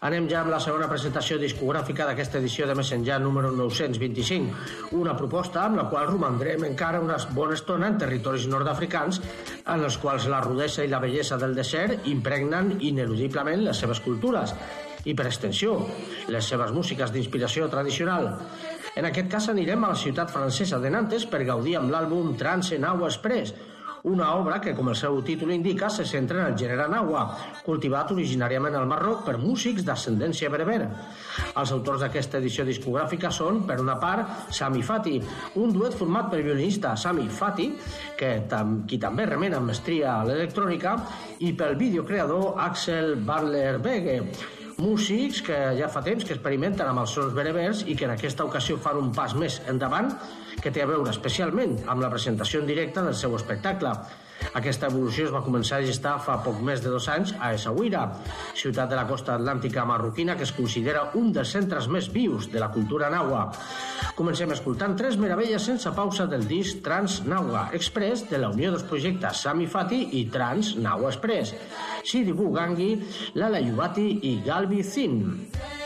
Anem ja amb la segona presentació discogràfica d'aquesta edició de Més Enllà número 925, una proposta amb la qual romandrem encara una bona estona en territoris nord-africans en els quals la rudesa i la bellesa del desert impregnen ineludiblement les seves cultures i, per extensió, les seves músiques d'inspiració tradicional. En aquest cas anirem a la ciutat francesa de Nantes per gaudir amb l'àlbum Trance Nahua Express, una obra que, com el seu títol indica, se centra en el gènere nahua, cultivat originàriament al Marroc per músics d'ascendència berber. Els autors d'aquesta edició discogràfica són, per una part, Sami Fati, un duet format pel violinista Sami Fati, qui també remena amb mestria a l'electrònica, i pel videocreador Axel Butler-Bege, músics que ja fa temps que experimenten amb els sons berbers i que en aquesta ocasió fan un pas més endavant, que té a veure especialment amb la presentació en directe del seu espectacle. Aquesta evolució es va començar a gestar fa poc més de 2 anys a Essaouira, ciutat de la costa atlàntica marroquina que es considera un dels centres més vius de la cultura nahua. Comencem escoltant 3 meravelles sense pausa del disc Trance Nahua Express de la unió dels projectes Sami Fati i Trance Nahua Express, Sidi Bou Gangi, Lala Youbati i Galbi Thin.